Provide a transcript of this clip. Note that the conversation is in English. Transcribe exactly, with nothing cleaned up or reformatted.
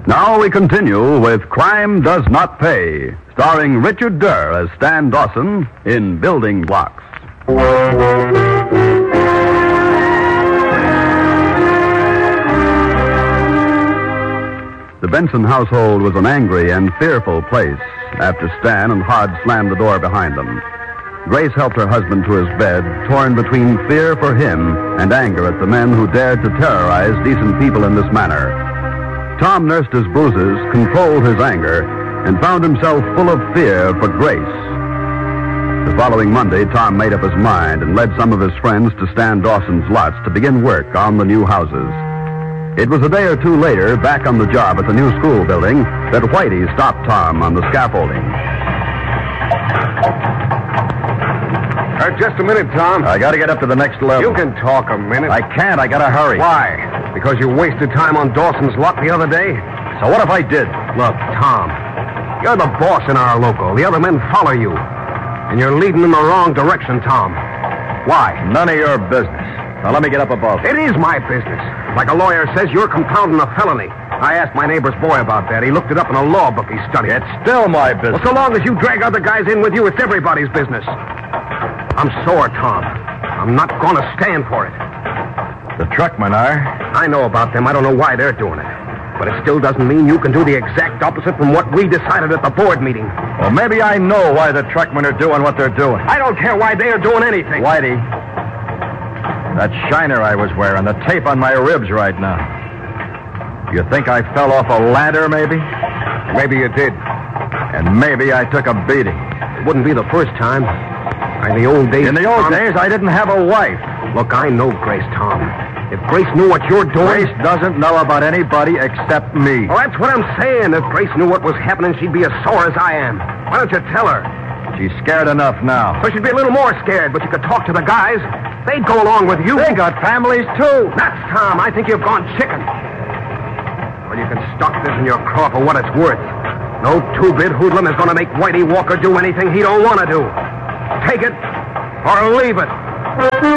Now we continue with Crime Does Not Pay, starring Richard Durr as Stan Dawson in Building Blocks. The Benson household was an angry and fearful place after Stan and Hod slammed the door behind them. Grace helped her husband to his bed, torn between fear for him and anger at the men who dared to terrorize decent people in this manner. Tom nursed his bruises, controlled his anger, and found himself full of fear for Grace. The following Monday, Tom made up his mind and led some of his friends to Stan Dawson's lots to begin work on the new houses. It was a day or two later, back on the job at the new school building, that Whitey stopped Tom on the scaffolding. Uh, just a minute, Tom. I gotta get up to the next level. You can talk a minute. I can't. I gotta hurry. Why? Because you wasted time on Dawson's lot the other day? So what if I did? Look, Tom, you're the boss in our local. The other men follow you. And you're leading in the wrong direction, Tom. Why? None of your business. Now let me get up above. It is my business. Like a lawyer says, you're compounding a felony. I asked my neighbor's boy about that. He looked it up in a law book he studied. It's still my business. Well, so long as you drag other guys in with you, it's everybody's business. I'm sore, Tom. I'm not going to stand for it. The truckmen are. I know about them. I don't know why they're doing it. But it still doesn't mean you can do the exact opposite from what we decided at the board meeting. Well, maybe I know why the truckmen are doing what they're doing. I don't care why they are doing anything. Whitey, that shiner I was wearing, the tape on my ribs right now. You think I fell off a ladder, maybe? Maybe you did. And maybe I took a beating. It wouldn't be the first time. In the old days... In the old Tom, days, I didn't have a wife. Look, I know Grace, Tom. If Grace knew what you're doing... Grace doesn't know about anybody except me. Well, that's what I'm saying. If Grace knew what was happening, she'd be as sore as I am. Why don't you tell her? She's scared enough now. So she'd be a little more scared, but you could talk to the guys. They'd go along with you. They got families, too. Nuts, Tom. I think you've gone chicken. Well, you can stock this in your craw for what it's worth. No two-bit hoodlum is going to make Whitey Walker do anything he don't want to do. Take it or leave it.